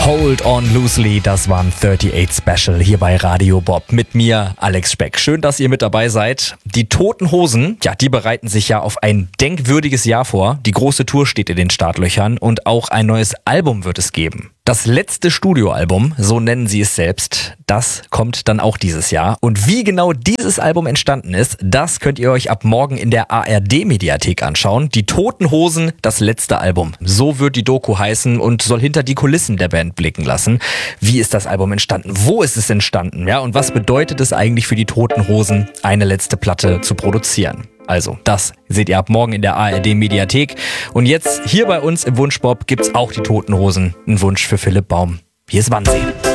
Hold on loosely, das war ein 38 Special hier bei Radio Bob mit mir, Alex Speck. Schön, dass ihr mit dabei seid. Die Toten Hosen, ja, die bereiten sich ja auf ein denkwürdiges Jahr vor. Die große Tour steht in den Startlöchern und auch ein neues Album wird es geben. Das letzte Studioalbum, so nennen sie es selbst, das kommt dann auch dieses Jahr. Und wie genau dieses Album entstanden ist, das könnt ihr euch ab morgen in der ARD-Mediathek anschauen. Die Toten Hosen, das letzte Album. So wird die Doku heißen und soll hinter die Kulissen der Band blicken lassen. Wie ist das Album entstanden? Wo ist es entstanden? Ja, und was bedeutet es eigentlich für die Toten Hosen, eine letzte Platte zu produzieren? Also, das seht ihr ab morgen in der ARD-Mediathek. Und jetzt hier bei uns im Wunschbob gibt's auch die Toten Hosen. Ein Wunsch für Philipp Baum. Hier ist Wannsee.